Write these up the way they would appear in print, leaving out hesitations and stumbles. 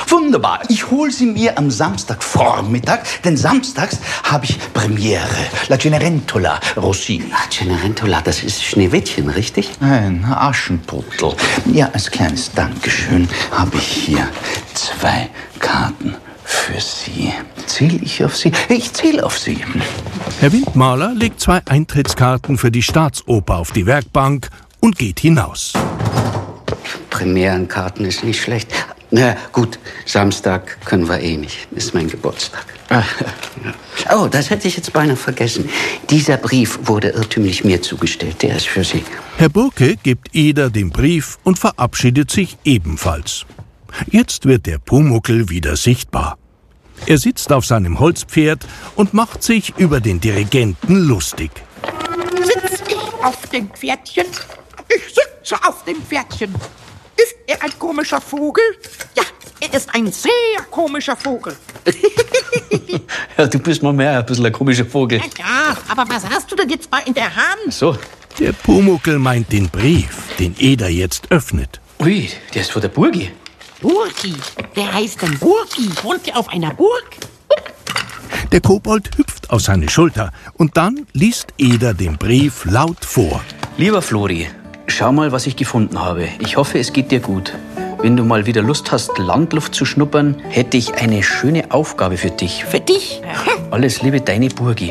Wunderbar. Ich hole sie mir am Samstagvormittag, denn samstags habe ich Premiere. La Cenerentola, Rossini. Cenerentola, das ist Schneewittchen, richtig? Ein Aschenputtel. Ja, als kleines Dankeschön habe ich hier 2 Karten für Sie. Zähle ich auf Sie? Ich zähle auf Sie. Herr Windmaler legt 2 Eintrittskarten für die Staatsoper auf die Werkbank und geht hinaus. Premierenkarten ist nicht schlecht. Na gut, Samstag können wir eh nicht. Ist mein Geburtstag. Oh, das hätte ich jetzt beinahe vergessen. Dieser Brief wurde irrtümlich mir zugestellt. Der ist für Sie. Herr Burke gibt Eder den Brief und verabschiedet sich ebenfalls. Jetzt wird der Pumuckl wieder sichtbar. Er sitzt auf seinem Holzpferd und macht sich über den Dirigenten lustig. Sitz ich auf dem Pferdchen? Ich sitze auf dem Pferdchen. Ist er ein komischer Vogel? Ja, er ist ein sehr komischer Vogel. Ja, du bist mal mehr ein bisschen ein komischer Vogel. Ja, aber was hast du denn jetzt mal in der Hand? So. Der Pumuckl meint den Brief, den Eder jetzt öffnet. Ui, der ist von der Burgi. Burgi? Wer heißt denn Burgi? Wohnt er auf einer Burg? Der Kobold hüpft auf seine Schulter und dann liest Eder den Brief laut vor. Lieber Flori, schau mal, was ich gefunden habe. Ich hoffe, es geht dir gut. Wenn du mal wieder Lust hast, Landluft zu schnuppern, hätte ich eine schöne Aufgabe für dich. Für dich? Alles Liebe, deine Burgi.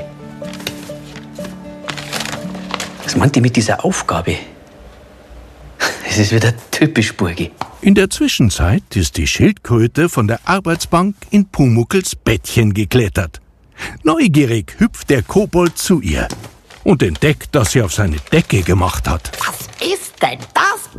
Was meint ihr mit dieser Aufgabe? Es ist wieder typisch Burgi. In der Zwischenzeit ist die Schildkröte von der Arbeitsbank in Pumuckls Bettchen geklettert. Neugierig hüpft der Kobold zu ihr und entdeckt, dass sie auf seine Decke gemacht hat. Was ist denn das?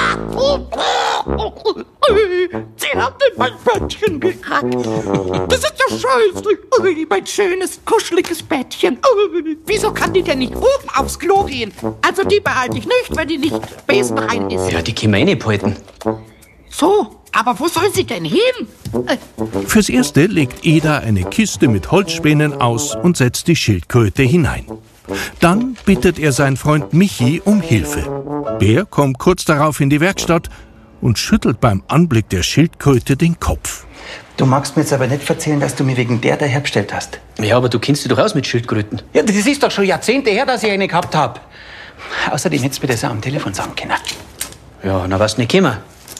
Sie hat in mein Bettchen gekackt. Das ist ja scheiße. Mein schönes, kuscheliges Bettchen. Wieso kann die denn nicht oben aufs Klo gehen? Also die behalte ich nicht, wenn die nicht besenrein ist. Ja, die können wir eh nicht behalten. So, aber wo soll sie denn hin? Fürs Erste legt Eda eine Kiste mit Holzspänen aus und setzt die Schildkröte hinein. Dann bittet er seinen Freund Michi um Hilfe. Der kommt kurz darauf in die Werkstatt und schüttelt beim Anblick der Schildkröte den Kopf. Du magst mir jetzt aber nicht erzählen, dass du mich wegen der daherbestellt hast. Ja, aber du kennst dich doch aus mit Schildkröten. Ja, das ist doch schon Jahrzehnte her, dass ich eine gehabt habe. Außerdem hättest du mir das auch am Telefon sagen können. Ja, na was nicht gekommen.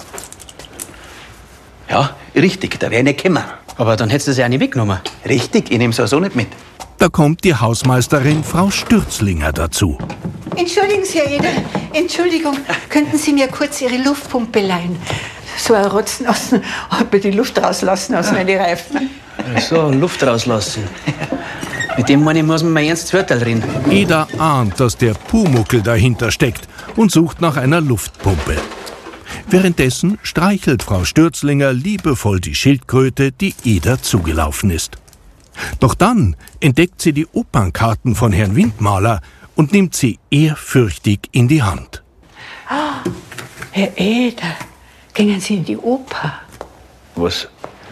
Ja, richtig, da wäre ich nicht gekommen. Aber dann hättest du sie auch nicht weggenommen. Richtig, ich nehme so nicht mit. Da kommt die Hausmeisterin Frau Stürzlinger dazu. Entschuldigen Sie, Herr Eder. Entschuldigung, könnten Sie mir kurz Ihre Luftpumpe leihen? So ein Rotznassen hat mir die Luft rauslassen aus meinen Reifen. So, Luft rauslassen. Mit dem Mann muss man mal ernst Zwörterl reden. Eda ahnt, dass der Pumuckl dahinter steckt und sucht nach einer Luftpumpe. Währenddessen streichelt Frau Stürzlinger liebevoll die Schildkröte, die Eda zugelaufen ist. Doch dann entdeckt sie die Opernkarten von Herrn Windmaler und nimmt sie ehrfürchtig in die Hand. Ah, Herr Eder, gehen Sie in die Oper? Was?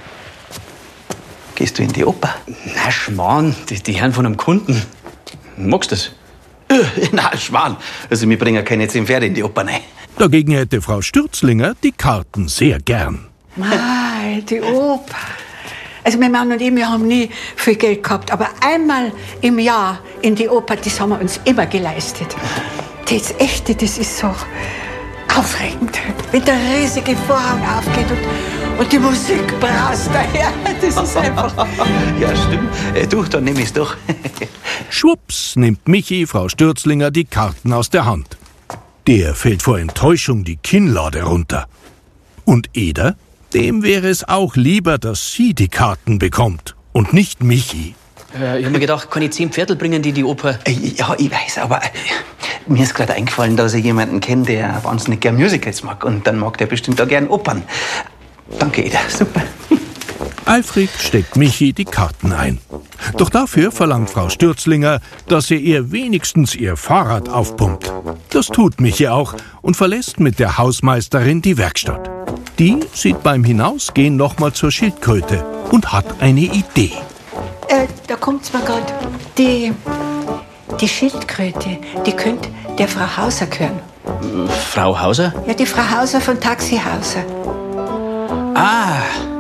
Gehst du in die Oper? Na, Schmarrn, die Herren von einem Kunden. Magst du das? Na, Schwan. Also, wir bringen keine 10 Pferde in die Oper rein. Dagegen hätte Frau Stürzlinger die Karten sehr gern. Mal, die Oper. Also mein Mann und ich, wir haben nie viel Geld gehabt, aber einmal im Jahr in die Oper, das haben wir uns immer geleistet. Das Echte, das ist so aufregend, wenn der riesige Vorhang aufgeht und die Musik braust daher. Das ist einfach... Ja, stimmt. Du, dann nehme ich's doch. Schwupps nimmt Michi Frau Stürzlinger die Karten aus der Hand. Der fällt vor Enttäuschung die Kinnlade runter. Und Eder? Dem wäre es auch lieber, dass sie die Karten bekommt und nicht Michi. Ich habe mir gedacht, kann ich 10 Pferdl bringen, die Oper... Ja, ich weiß, aber mir ist gerade eingefallen, dass ich jemanden kenne, der wahnsinnig gern Musicals mag. Und dann mag der bestimmt auch gern Opern. Danke, Eda. Super. Eifrig steckt Michi die Karten ein. Doch dafür verlangt Frau Stürzlinger, dass er ihr wenigstens ihr Fahrrad aufpumpt. Das tut Michi auch und verlässt mit der Hausmeisterin die Werkstatt. Die sieht beim Hinausgehen nochmal zur Schildkröte und hat eine Idee. Da kommt's mir gerade. Die Schildkröte, die könnte der Frau Hauser gehören. Frau Hauser? Ja, die Frau Hauser von Taxi Hauser. Ah,